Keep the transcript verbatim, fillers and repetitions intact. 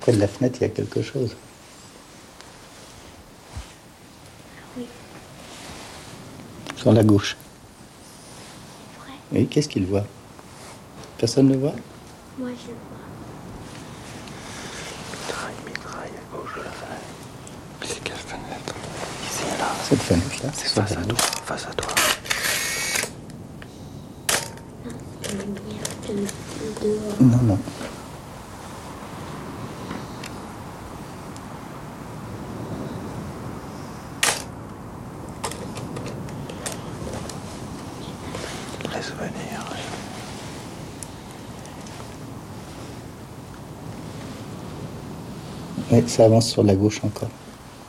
Près de la fenêtre, il y a quelque chose. Oui. Sur la gauche. Vrai. Et qu'est-ce qu'il voit? Personne ne voit? Moi, je vois. Mitraille, mitraille à gauche de la fenêtre. Puis c'est quelle fenêtre? Ici, là. Cette fenêtre-là, C'est face à toi, face à toi. Non, c'est une lumière de, de dehors. Non, non. Laisse venir. Oui, ça avance sur la gauche encore.